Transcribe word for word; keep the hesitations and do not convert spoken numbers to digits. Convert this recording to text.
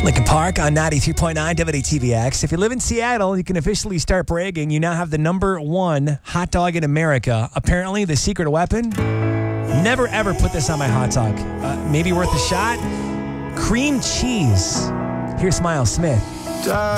Lincoln Park on ninety-three point nine W T V X. If you live in Seattle, you can officially start bragging. You now have the number one hot dog in America. Apparently, the secret weapon, never ever put this on my hot dog. Uh, maybe worth a shot. Cream cheese. Here's Miles Smith.